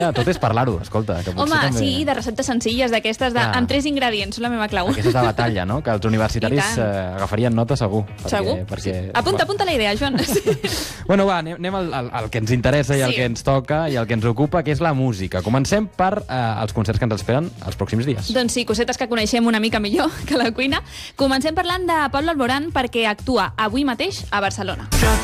Tot és parlar-ho, escolta. Que Home, també... sí, de receptes senzilles, d'aquestes amb 3 ingredients, són la meva clau. Aquesta és la batalla, no? Que els universitaris agafarien nota segur. Segur? Apunta la idea, Joan. Bueno, va, anem al que ens interessa i al que ens toca i al que ens ocupa, que és la música. Comencem per els concerts que ens esperen els pròxims dies. Doncs sí, cosetes que coneixem una mica millor que la cuina. Comencem parlant de Pablo Alborán perquè actua avui mateix a Barcelona.